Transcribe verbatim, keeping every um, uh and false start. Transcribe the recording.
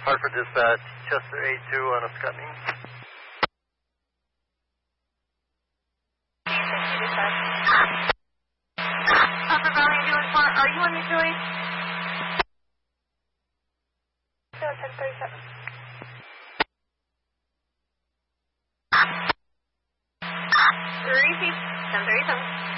Hartford Dispatch, Chester eight two on a Scotney. Upper Valley Ambulance one, are you on mutually? No, ten thirty-seven. Repeat, ten thirty-seven.